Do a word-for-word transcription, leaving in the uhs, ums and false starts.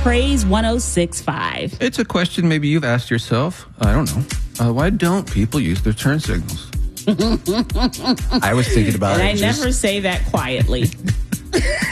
Praise one oh six point five. It's a question maybe you've asked yourself. I don't know. Uh, why don't people use their turn signals? I was thinking about and it. I just- never say that quietly.